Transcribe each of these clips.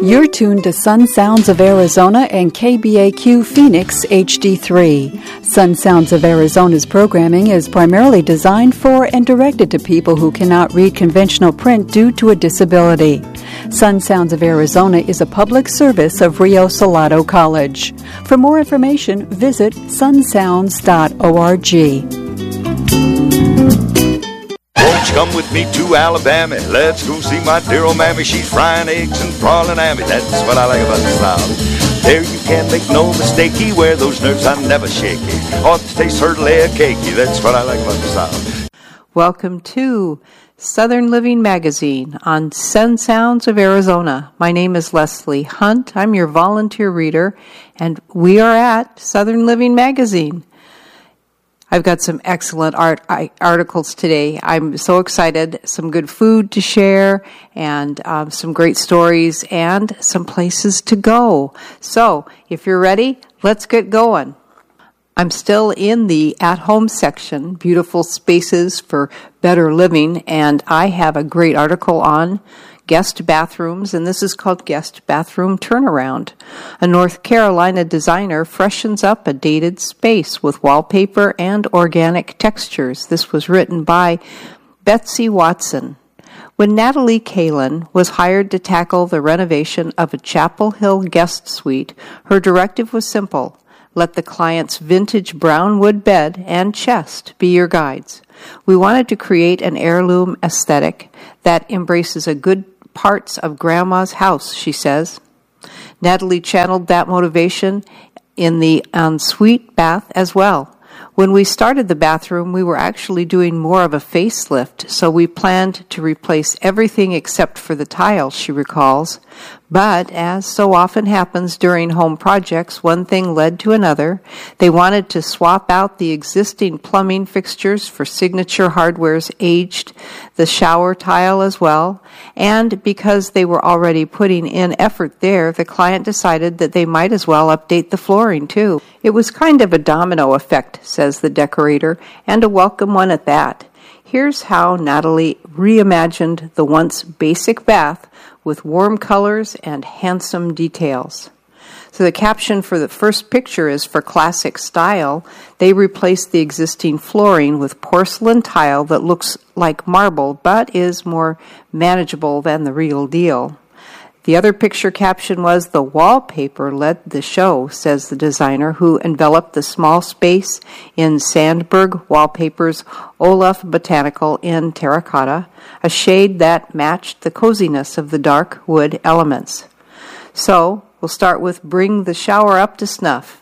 You're tuned to Sun Sounds of Arizona and KBAQ Phoenix HD3. Sun Sounds of Arizona's programming is primarily designed for and directed to people who cannot read conventional print due to a disability. Sun Sounds of Arizona is a public service of Rio Salado College. For more information, visit sunsounds.org. Won't you come with me to Alabama? Let's go see my dear old mammy. She's frying eggs and prawning at me. That's what I like about the South. There you can't make no mistakey. Where those nerves are never shaky. Ought to taste her layer cakey. That's what I like about the South. Welcome to Southern Living Magazine on Sun Sounds of Arizona. My name is Leslie Hunt. I'm your volunteer reader, and we are at Southern Living Magazine. I've got some excellent articles today. I'm so excited. Some good food to share and some great stories and some places to go. So if you're ready, let's get going. I'm still in the at-home section, beautiful spaces for better living, and I have a great article on guest bathrooms, and this is called Guest Bathroom Turnaround. A North Carolina designer freshens up a dated space with wallpaper and organic textures. This was written by Betsy Watson. When Natalie Kalin was hired to tackle the renovation of a Chapel Hill guest suite, her directive was simple. Let the client's vintage brown wood bed and chest be your guides. We wanted to create an heirloom aesthetic that embraces a good parts of Grandma's house, she says. Natalie channeled that motivation in the ensuite bath as well. When we started the bathroom, we were actually doing more of a facelift, so we planned to replace everything except for the tile, she recalls. But, as so often happens during home projects, one thing led to another. They wanted to swap out the existing plumbing fixtures for Signature Hardware's aged the shower tile as well. And because they were already putting in effort there, the client decided that they might as well update the flooring too. It was kind of a domino effect, says the decorator, and a welcome one at that. Here's how Natalie reimagined the once basic bath with warm colors and handsome details. So the caption for the first picture is for classic style. They replaced the existing flooring with porcelain tile that looks like marble but is more manageable than the real deal. The other picture caption was, "The wallpaper led the show," says the designer, who enveloped the small space in Sandberg Wallpaper's Olaf Botanical in terracotta, a shade that matched the coziness of the dark wood elements. So, we'll start with Bring the Shower Up to Snuff.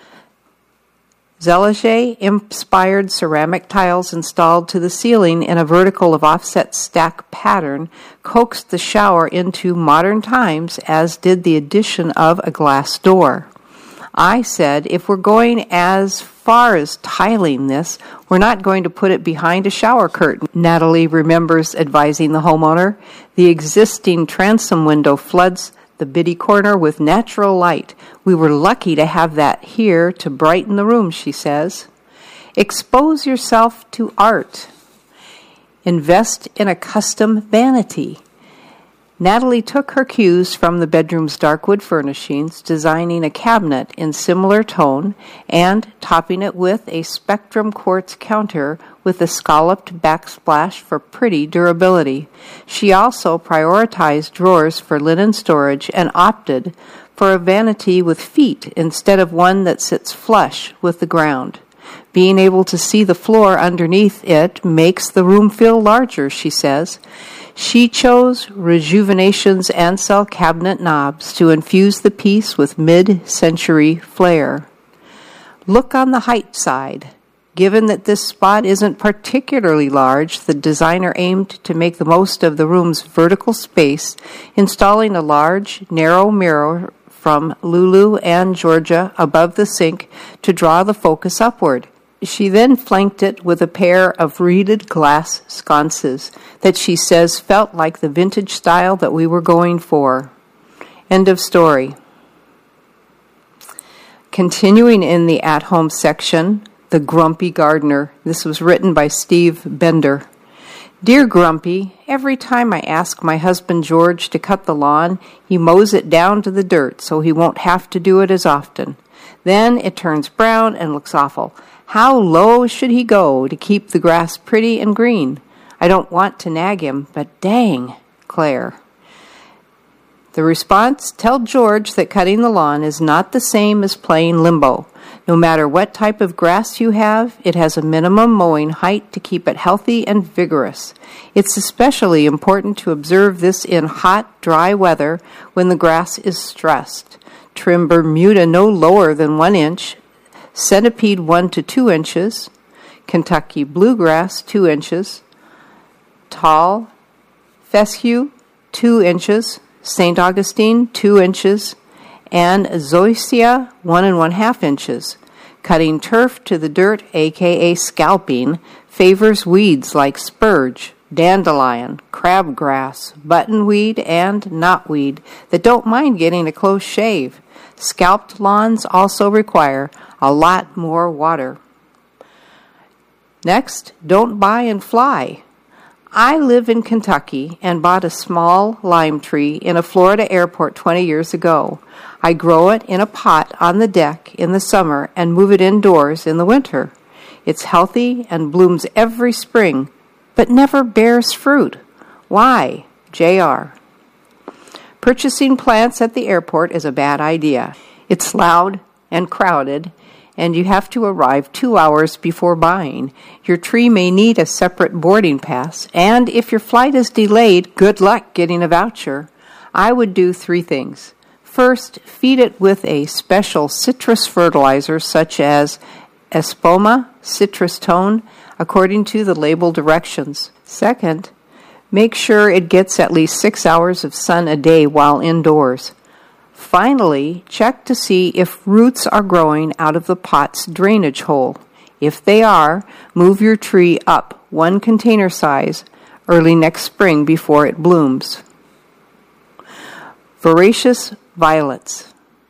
Zellige-inspired ceramic tiles installed to the ceiling in a vertical of offset stack pattern coaxed the shower into modern times, as did the addition of a glass door. I said, if we're going as far as tiling this, we're not going to put it behind a shower curtain. Natalie remembers advising the homeowner. The existing transom window floods the biddy corner with natural light. We were lucky to have that here to brighten the room, she says. Expose yourself to art. Invest in a custom vanity. Natalie took her cues from the bedroom's dark wood furnishings, designing a cabinet in similar tone and topping it with a spectrum quartz counter with a scalloped backsplash for pretty durability. She also prioritized drawers for linen storage and opted for a vanity with feet instead of one that sits flush with the ground. Being able to see the floor underneath it makes the room feel larger, she says. She chose Rejuvenation's Ansel cabinet knobs to infuse the piece with mid-century flair. Look on the height side. Given that this spot isn't particularly large, the designer aimed to make the most of the room's vertical space, installing a large, narrow mirror from Lulu and Georgia above the sink to draw the focus upward. She then flanked it with a pair of reeded glass sconces that she says felt like the vintage style that we were going for. End of story. Continuing in the at-home section, The Grumpy Gardener. This was written by Steve Bender. Dear Grumpy, every time I ask my husband George to cut the lawn, he mows it down to the dirt so he won't have to do it as often. Then it turns brown and looks awful. How low should he go to keep the grass pretty and green? I don't want to nag him, but dang, Claire. The response, tell George that cutting the lawn is not the same as playing limbo. No matter what type of grass you have, it has a minimum mowing height to keep it healthy and vigorous. It's especially important to observe this in hot, dry weather when the grass is stressed. Trim Bermuda no lower than 1 inch, Centipede 1 to 2 inches, Kentucky Bluegrass 2 inches, Tall Fescue 2 inches, St. Augustine 2 inches, and Zoysia 1 1/2 inches. Cutting turf to the dirt, aka scalping, favors weeds like spurge, dandelion, crabgrass, buttonweed, and knotweed that don't mind getting a close shave. Scalped lawns also require a lot more water. Next, don't buy and fly. I live in Kentucky and bought a small lime tree in a Florida airport 20 years ago. I grow it in a pot on the deck in the summer and move it indoors in the winter. It's healthy and blooms every spring, but never bears fruit. Why? J.R. Purchasing plants at the airport is a bad idea. It's loud and crowded, and you have to arrive 2 hours before buying. Your tree may need a separate boarding pass, and if your flight is delayed, good luck getting a voucher. I would do 3 things. First, feed it with a special citrus fertilizer such as Espoma Citrus Tone, according to the label directions. Second, make sure it gets at least 6 hours of sun a day while indoors. Finally, check to see if roots are growing out of the pot's drainage hole. If they are, move your tree up 1 container size early next spring before it blooms. Voracious violets.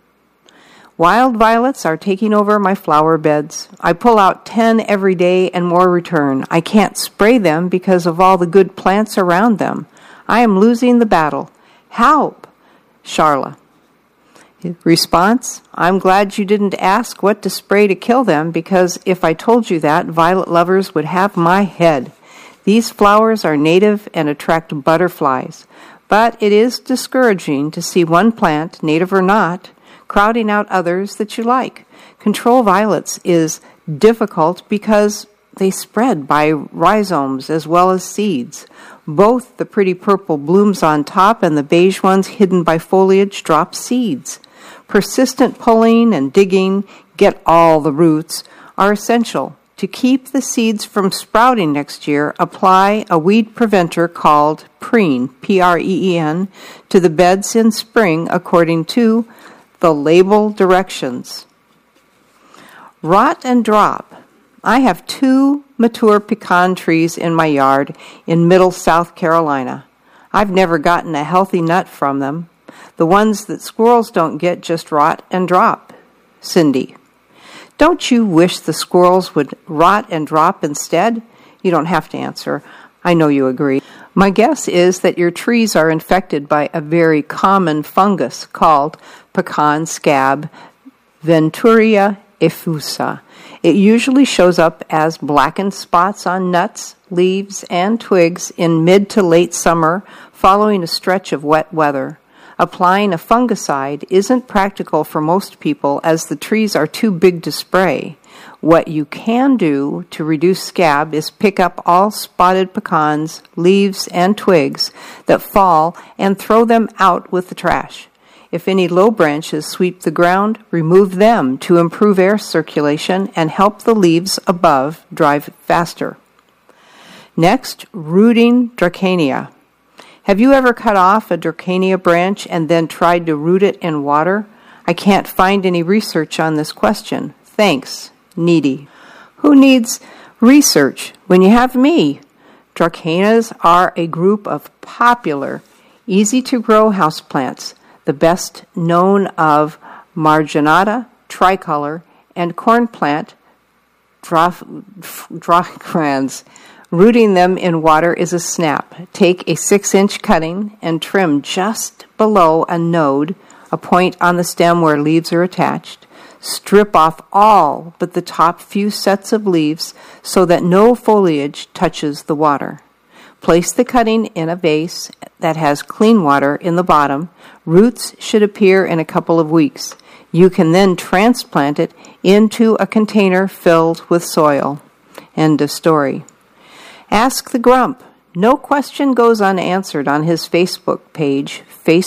Wild violets are taking over my flower beds. I pull out 10 every day and more return. I can't spray them because of all the good plants around them. I am losing the battle. Help! Charla. Response, I'm glad you didn't ask what to spray to kill them, because if I told you that, violet lovers would have my head. These flowers are native and attract butterflies, but it is discouraging to see one plant, native or not, crowding out others that you like. Control violets is difficult because they spread by rhizomes as well as seeds. Both the pretty purple blooms on top and the beige ones hidden by foliage drop seeds. Persistent pulling and digging, get all the roots, are essential. To keep the seeds from sprouting next year, apply a weed preventer called Preen, P-R-E-E-N, to the beds in spring according to the label directions. Rot and drop. I have 2 mature pecan trees in my yard in middle South Carolina. I've never gotten a healthy nut from them. The ones that squirrels don't get just rot and drop. Cindy. Don't you wish the squirrels would rot and drop instead? You don't have to answer. I know you agree. My guess is that your trees are infected by a very common fungus called pecan scab, Venturia effusa. It usually shows up as blackened spots on nuts, leaves, and twigs in mid to late summer following a stretch of wet weather. Applying a fungicide isn't practical for most people as the trees are too big to spray. What you can do to reduce scab is pick up all spotted pecans, leaves, and twigs that fall and throw them out with the trash. If any low branches sweep the ground, remove them to improve air circulation and help the leaves above dry faster. Next, rooting Dracaena. Have you ever cut off a Dracaena branch and then tried to root it in water? I can't find any research on this question. Thanks, Needy. Who needs research when you have me? Dracaenas are a group of popular, easy-to-grow houseplants, the best known of Marginata, tricolor, and corn plant Dracrans. Rooting them in water is a snap. Take a 6-inch cutting and trim just below a node, a point on the stem where leaves are attached. Strip off all but the top few sets of leaves so that no foliage touches the water. Place the cutting in a vase that has clean water in the bottom. Roots should appear in a couple of weeks. You can then transplant it into a container filled with soil. End of story. Ask the Grump. No question goes unanswered on his Facebook page,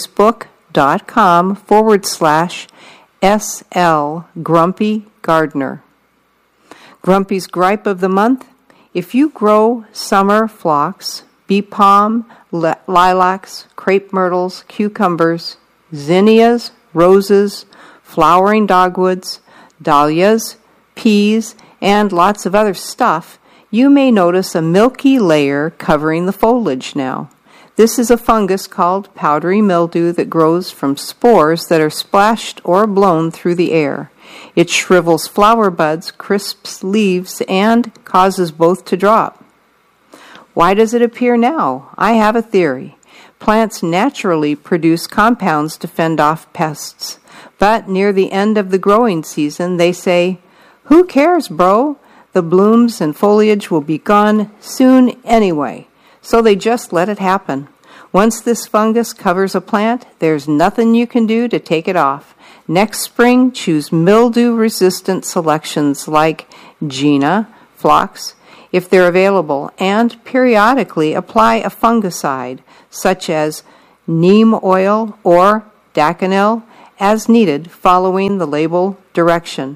facebook.com/SL Grumpy Gardener. Grumpy's gripe of the month: if you grow summer phlox, bee palm, lilacs, crepe myrtles, cucumbers, zinnias, roses, flowering dogwoods, dahlias, peas, and lots of other stuff, you may notice a milky layer covering the foliage now. This is a fungus called powdery mildew that grows from spores that are splashed or blown through the air. It shrivels flower buds, crisps leaves, and causes both to drop. Why does it appear now? I have a theory. Plants naturally produce compounds to fend off pests, but near the end of the growing season, they say, "Who cares, bro? The blooms and foliage will be gone soon anyway." So they just let it happen. Once this fungus covers a plant, there's nothing you can do to take it off. Next spring, choose mildew-resistant selections like Gina, phlox, if they're available, and periodically apply a fungicide, such as neem oil or Daconil, as needed, following the label directions.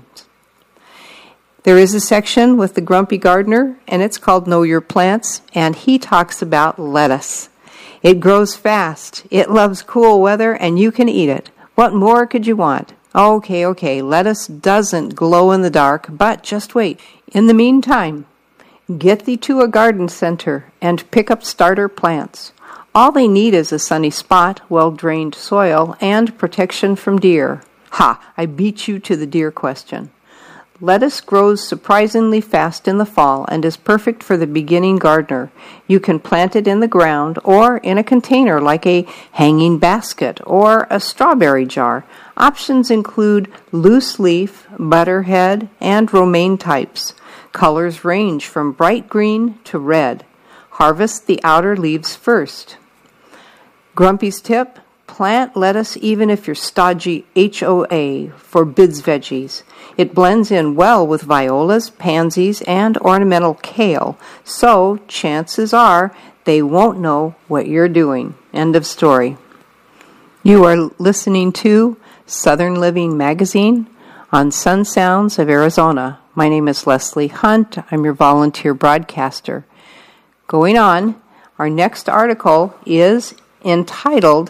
There is a section with the Grumpy Gardener, and it's called Know Your Plants, and he talks about lettuce. It grows fast, it loves cool weather, and you can eat it. What more could you want? Okay, lettuce doesn't glow in the dark, but just wait. In the meantime, get thee to a garden center and pick up starter plants. All they need is a sunny spot, well-drained soil, and protection from deer. Ha! I beat you to the deer question. Lettuce grows surprisingly fast in the fall and is perfect for the beginning gardener. You can plant it in the ground or in a container like a hanging basket or a strawberry jar. Options include loose leaf, butterhead, and romaine types. Colors range from bright green to red. Harvest the outer leaves first. Grumpy's tip: plant lettuce even if you're stodgy HOA forbids veggies. It blends in well with violas, pansies, and ornamental kale, so chances are they won't know what you're doing. End of story. You are listening to Southern Living Magazine on Sun Sounds of Arizona. My name is Leslie Hunt. I'm your volunteer broadcaster. Going on, our next article is entitled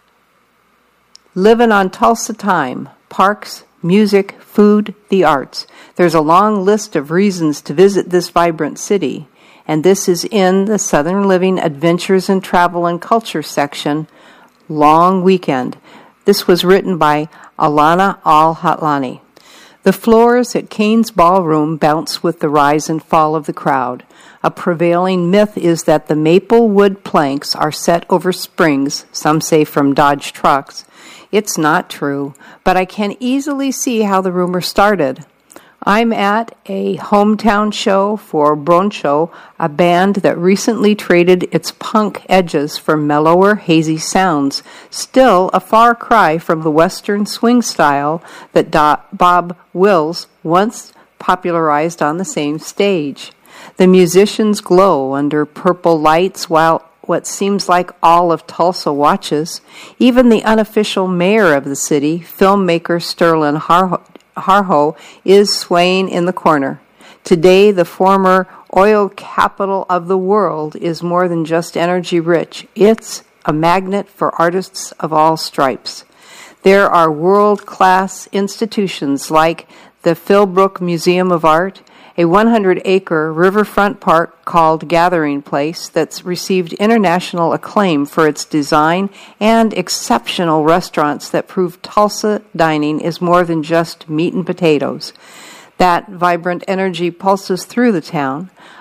Living on Tulsa Time, Parks, Music, Food, the Arts. There's a long list of reasons to visit this vibrant city, and this is in the Southern Living Adventures in Travel and Culture section, Long Weekend. This was written by Alana Al-Hatlani. The floors at Kane's Ballroom bounce with the rise and fall of the crowd. A prevailing myth is that the maple wood planks are set over springs, some say from Dodge trucks. It's not true, but I can easily see how the rumor started. I'm at a hometown show for Broncho, a band that recently traded its punk edges for mellower, hazy sounds, still a far cry from the western swing style that Bob Wills once popularized on the same stage. The musicians glow under purple lights while what seems like all of Tulsa watches. Even the unofficial mayor of the city, filmmaker Sterling Harjo, is swaying in the corner. Today, the former oil capital of the world is more than just energy rich. It's a magnet for artists of all stripes. There are world-class institutions like the Philbrook Museum of Art, a 100-acre riverfront park called Gathering Place that's received international acclaim for its design, and exceptional restaurants that prove Tulsa dining is more than just meat and potatoes. That vibrant energy pulses through the town.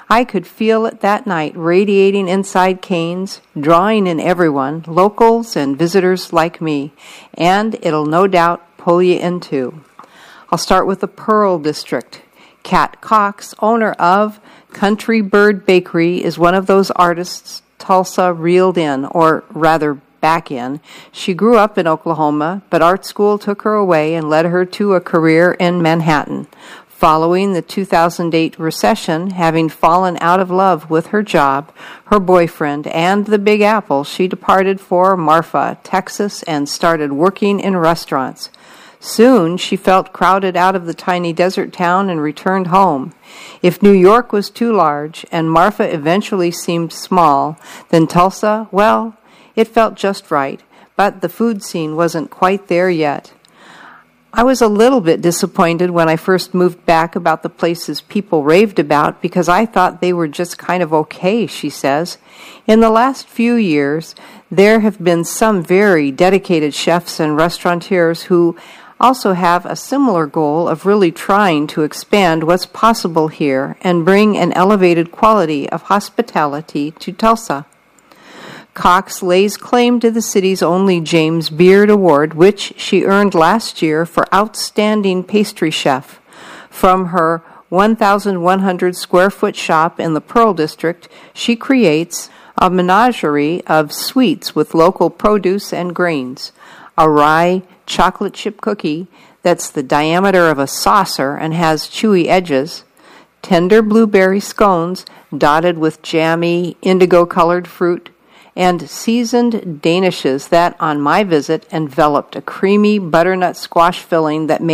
I could feel it that night, radiating inside Cane's, drawing in everyone, locals and visitors like me, and it'll no doubt pull you in too. I'll start with the Pearl District. Kat Cox, owner of Country Bird Bakery, is one of those artists Tulsa reeled in, or rather back in. She grew up in Oklahoma, but art school took her away and led her to a career in Manhattan. Following the 2008 recession, having fallen out of love with her job, her boyfriend, and the Big Apple, she departed for Marfa, Texas, and started working in restaurants. Soon, she felt crowded out of the tiny desert town and returned home. If New York was too large and Marfa eventually seemed small, then Tulsa, well, it felt just right, but the food scene wasn't quite there yet. I was a little bit disappointed when I first moved back about the places people raved about because I thought they were just kind of okay, she says. In the last few years, there have been some very dedicated chefs and restaurateurs who also have a similar goal of really trying to expand what's possible here and bring an elevated quality of hospitality to Tulsa. Cox lays claim to the city's only James Beard Award, which she earned last year for Outstanding Pastry Chef. From her 1,100 square foot shop in the Pearl District, she creates a menagerie of sweets with local produce and grains. A rye chocolate chip cookie that's the diameter of a saucer and has chewy edges, tender blueberry scones dotted with jammy indigo-colored fruit, and seasoned danishes that, on my visit, enveloped a creamy butternut squash filling that made